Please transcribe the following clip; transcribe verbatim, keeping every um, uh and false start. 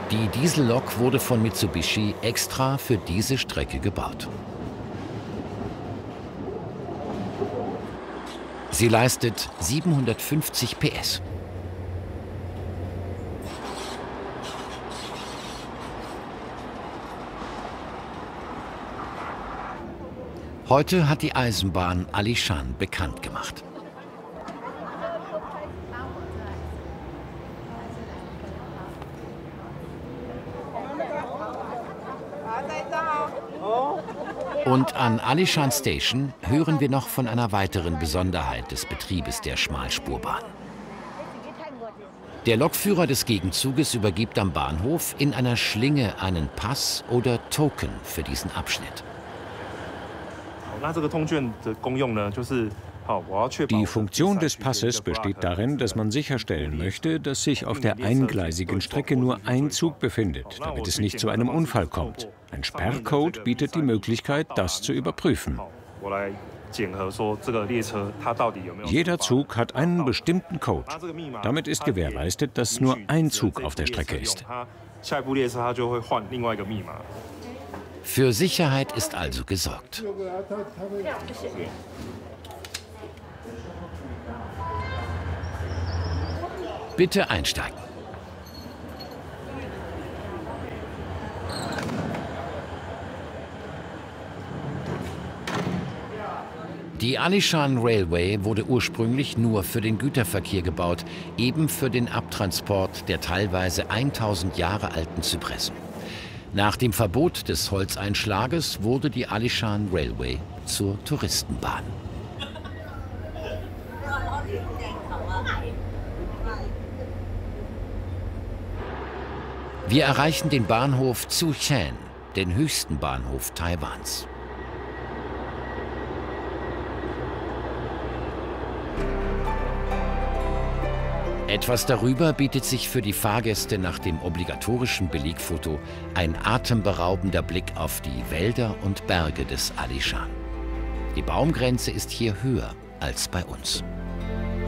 Die Diesellok wurde von Mitsubishi extra für diese Strecke gebaut. Sie leistet siebenhundertfünfzig P S. Heute hat die Eisenbahn Alishan bekannt gemacht. Und an Alishan Station hören wir noch von einer weiteren Besonderheit des Betriebes der Schmalspurbahn. Der Lokführer des Gegenzuges übergibt am Bahnhof in einer Schlinge einen Pass oder Token für diesen Abschnitt. Die Funktion des Passes besteht darin, dass man sicherstellen möchte, dass sich auf der eingleisigen Strecke nur ein Zug befindet, damit es nicht zu einem Unfall kommt. Ein Sperrcode bietet die Möglichkeit, das zu überprüfen. Jeder Zug hat einen bestimmten Code. Damit ist gewährleistet, dass nur ein Zug auf der Strecke ist. Für Sicherheit ist also gesorgt. Bitte einsteigen. Die Alishan Railway wurde ursprünglich nur für den Güterverkehr gebaut, eben für den Abtransport der teilweise tausend Jahre alten Zypressen. Nach dem Verbot des Holzeinschlages wurde die Alishan Railway zur Touristenbahn. Wir erreichen den Bahnhof Tsuchen, den höchsten Bahnhof Taiwans. Etwas darüber bietet sich für die Fahrgäste nach dem obligatorischen Belegfoto ein atemberaubender Blick auf die Wälder und Berge des Alishan. Die Baumgrenze ist hier höher als bei uns.